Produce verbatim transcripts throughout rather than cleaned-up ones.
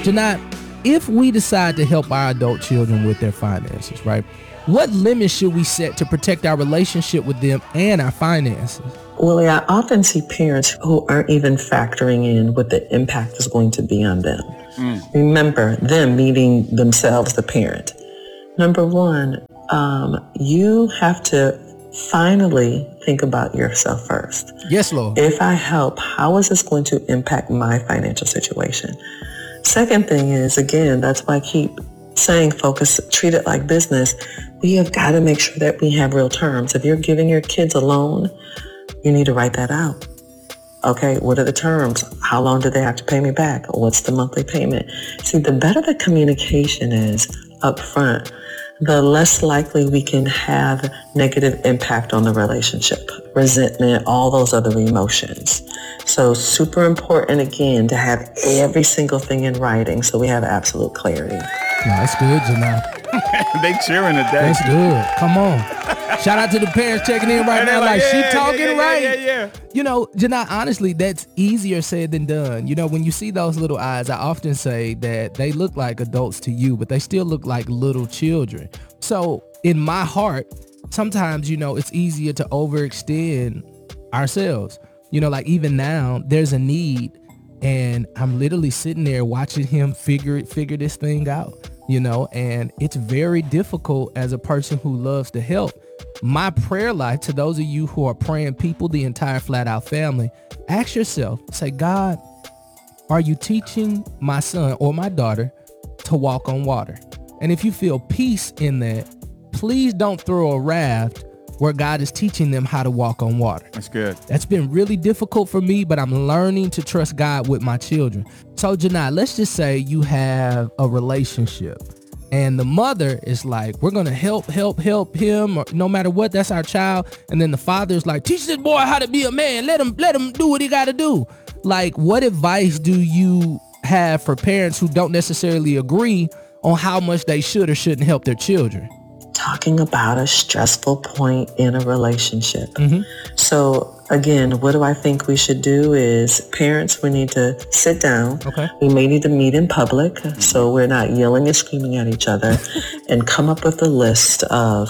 Janai, if we decide to help our adult children with their finances, right, what limits should we set to protect our relationship with them and our finances? Willie, I often see parents who aren't even factoring in what the impact is going to be on them. Mm. Remember, them meeting themselves, the parent. Number one, um, you have to finally think about yourself first. Yes, Lord. If I help, how is this going to impact my financial situation? Second thing is, again, that's why I keep saying focus, treat it like business. We have got to make sure that we have real terms. If you're giving your kids a loan, you need to write that out. Okay, what are the terms? How long do they have to pay me back? What's the monthly payment? See, the better the communication is up front, the less likely we can have negative impact on the relationship, resentment, all those other emotions. So super important, again, to have every single thing in writing so we have absolute clarity. No, that's good, Janai. They cheering today. That's good. Come on. Shout out to the parents checking in right now like, like yeah, she talking yeah, yeah, right. Yeah, yeah, yeah. You know, Janai, honestly, that's easier said than done. You know, when you see those little eyes, I often say that they look like adults to you, but they still look like little children. So in my heart, sometimes, you know, it's easier to overextend ourselves. You know, like even now, there's a need, and I'm literally sitting there watching him figure figure this thing out. You know, and it's very difficult as a person who loves to help. My prayer life, to those of you who are praying people, the entire Flat Out family, ask yourself, say, God, are you teaching my son or my daughter to walk on water? And if you feel peace in that, please don't throw a raft where God is teaching them how to walk on water. That's good. That's been really difficult for me, but I'm learning to trust God with my children. So Janai, let's just say you have a relationship and the mother is like, we're going to help, help, help him, or no matter what, that's our child. And then the father is like, teach this boy how to be a man. Let him, let him do what he got to do. Like, what advice do you have for parents who don't necessarily agree on how much they should or shouldn't help their children? Talking about a stressful point in a relationship. Mm-hmm. So again, what do I think we should do is parents, we need to sit down. Okay. We may need to meet in public so we're not yelling and screaming at each other and come up with a list of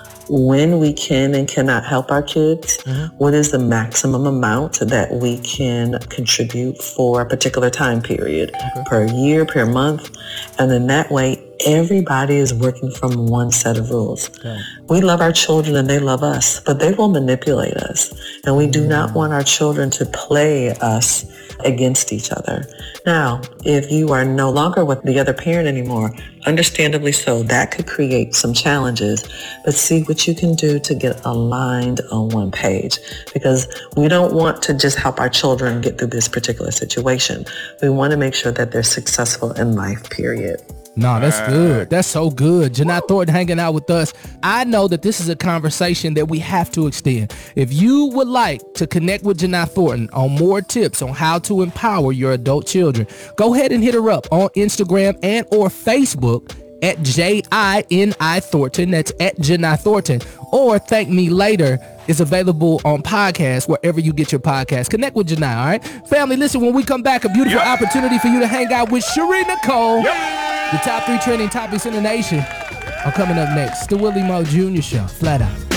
when we can and cannot help our kids. Mm-hmm. What is the maximum amount that we can contribute for a particular time period, okay, per year, per month. And then that way, everybody is working from one set of rules. Okay. We love our children and they love us, but they will manipulate us. And we do mm. not want our children to play us against each other. Now, if you are no longer with the other parent anymore, understandably so, that could create some challenges, but see what you can do to get aligned on one page, because we don't want to just help our children get through this particular situation. We want to make sure that they're successful in life, period. No, that's good. That's so good. Janai Thornton hanging out with us. I know that this is a conversation that we have to extend. If you would like to connect with Janai Thornton on more tips on how to empower your adult children, go ahead and hit her up on Instagram and or Facebook at J I N I Thornton. That's at Janai Thornton. Or Thank Me Later is available on podcasts wherever you get your podcast. Connect with Janai, all right? Family, listen, when we come back, a beautiful yep. opportunity for you to hang out with Cherie Nicole. Yep. The top three trending topics in the nation are coming up next. The Willie Moore Junior Show, Flat Out.